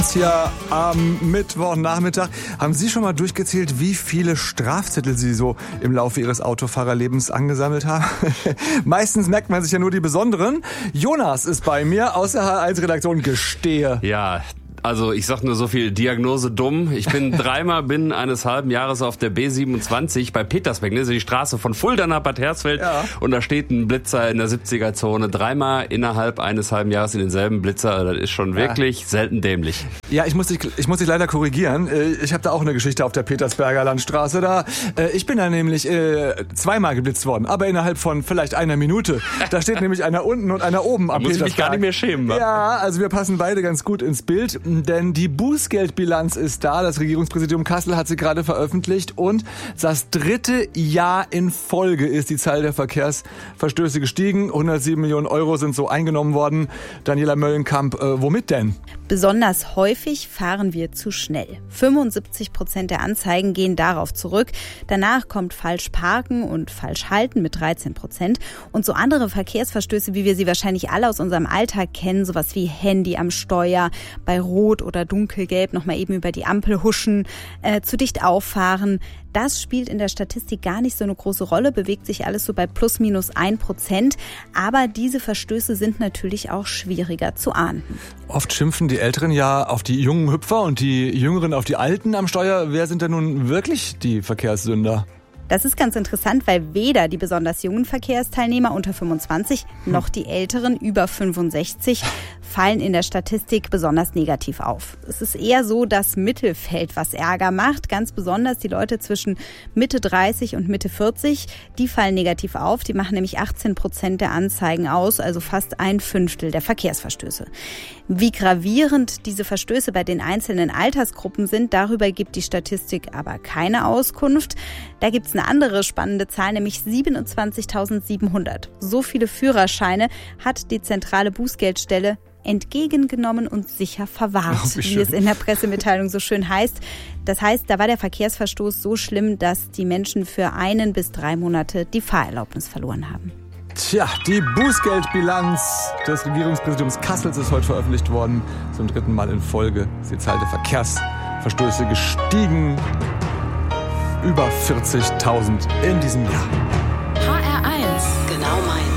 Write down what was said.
Hier am Mittwochnachmittag. Haben Sie schon mal durchgezählt, wie viele Strafzettel Sie so im Laufe Ihres Autofahrerlebens angesammelt haben? Meistens merkt man sich ja nur die besonderen. Jonas ist bei mir aus der H1-Redaktion. Gestehe. Ja, also ich sag nur so viel, Diagnose dumm. Ich bin dreimal binnen eines halben Jahres auf der B27 bei Petersberg, das ist die Straße von Fulda nach Bad Hersfeld. Ja. Und da steht ein Blitzer in der 70er-Zone. Dreimal innerhalb eines halben Jahres in denselben Blitzer. Das ist schon wirklich selten dämlich. Ja, ich muss dich leider korrigieren. Ich habe da auch eine Geschichte auf der Petersberger Landstraße. Ich bin da nämlich zweimal geblitzt worden, aber innerhalb von vielleicht einer Minute. Da steht nämlich einer unten und einer oben am Petersberg. Da muss ich mich gar nicht mehr schämen. Wa? Ja, also wir passen beide ganz gut ins Bild. Denn die Bußgeldbilanz ist da. Das Regierungspräsidium Kassel hat sie gerade veröffentlicht. Und das 3. Jahr in Folge ist die Zahl der Verkehrsverstöße gestiegen. 107 Millionen Euro sind so eingenommen worden. Daniela Möllenkamp, womit denn? Besonders häufig fahren wir zu schnell. 75% der Anzeigen gehen darauf zurück. Danach kommt falsch parken und falsch halten mit 13%. Und so andere Verkehrsverstöße, wie wir sie wahrscheinlich alle aus unserem Alltag kennen, sowas wie Handy am Steuer, bei Rot oder Dunkelgelb nochmal eben über die Ampel huschen, zu dicht auffahren. Das spielt in der Statistik gar nicht so eine große Rolle, bewegt sich alles so bei plus minus 1%. Aber diese Verstöße sind natürlich auch schwieriger zu ahnden. Oft schimpfen die Älteren ja auf die jungen Hüpfer und die Jüngeren auf die Alten am Steuer. Wer sind denn nun wirklich die Verkehrssünder? Das ist ganz interessant, weil weder die besonders jungen Verkehrsteilnehmer unter 25 noch die Älteren über 65 fallen in der Statistik besonders negativ auf. Es ist eher so das Mittelfeld, was Ärger macht. Ganz besonders die Leute zwischen Mitte 30 und Mitte 40, die fallen negativ auf. Die machen nämlich 18% der Anzeigen aus, also fast 1/5 der Verkehrsverstöße. Wie gravierend diese Verstöße bei den einzelnen Altersgruppen sind, darüber gibt die Statistik aber keine Auskunft. Da gibt es eine andere spannende Zahl, nämlich 27.700. So viele Führerscheine hat die zentrale Bußgeldstelle entgegengenommen und sicher verwahrt, wie es in der Pressemitteilung so schön heißt. Das heißt, da war der Verkehrsverstoß so schlimm, dass die Menschen für 1 bis 3 Monate die Fahrerlaubnis verloren haben. Tja, die Bußgeldbilanz des Regierungspräsidiums Kassels ist heute veröffentlicht worden. Zum 3. Mal in Folge ist die Zahl der Verkehrsverstöße gestiegen. Über 40.000 in diesem Jahr. HR1, genau meins.